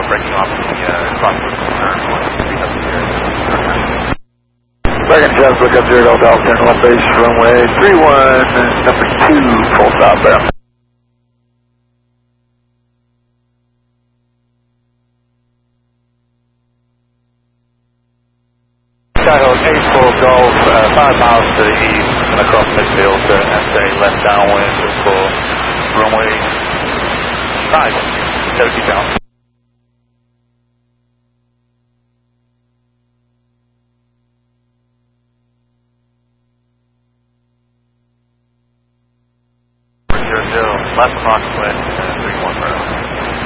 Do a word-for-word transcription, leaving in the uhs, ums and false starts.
breaking off the uh, crossroads turn one three up here. Second Jazz, look up zero Delta, turn left base, runway three one, number two, full stop there. Skyhawk eight four Golf, uh, five miles to the east and across midfield to S A left downwind for runway five, Cherokee Town. Zero zero, left crosswind, uh, three one.